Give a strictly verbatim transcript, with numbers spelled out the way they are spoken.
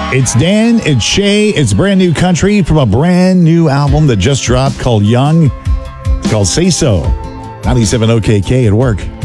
It's Dan, it's Shay, it's brand new country from a brand new album that just dropped called Young. It's called Say So. ninety-seven O K K at work.